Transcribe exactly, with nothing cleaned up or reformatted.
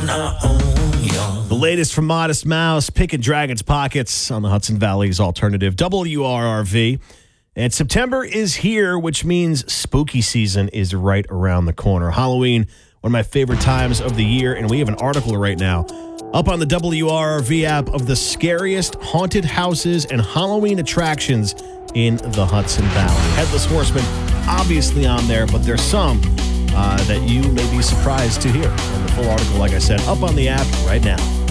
The latest from Modest Mouse, picking Dragon's Pockets on the Hudson Valley's alternative W R R V. And September is here, which means spooky season is right around the corner. Halloween, one of my favorite times of the year, and we have an article right now up on the W R R V app of the scariest haunted houses and Halloween attractions in the Hudson Valley. Headless Horseman, obviously on there, but there's some uh, that you may be surprised to hear. And the full article, like I said, up on the app right now.